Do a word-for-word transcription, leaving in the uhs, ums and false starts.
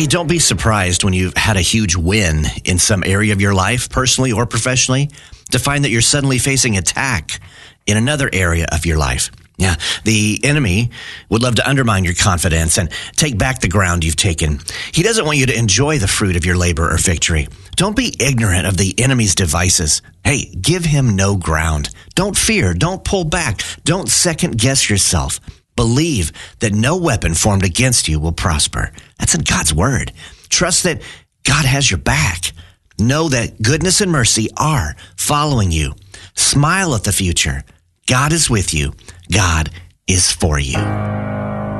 Hey, don't be surprised when you've had a huge win in some area of your life, personally or professionally, to find that you're suddenly facing attack in another area of your life. Yeah, the enemy would love to undermine your confidence and take back the ground you've taken. He doesn't want you to enjoy the fruit of your labor or victory. Don't be ignorant of the enemy's devices. Hey, give him no ground. Don't fear. Don't pull back. Don't second guess yourself. Believe that no weapon formed against you will prosper. That's in God's word. Trust that God has your back. Know that goodness and mercy are following you. Smile at the future. God is with you. God is for you.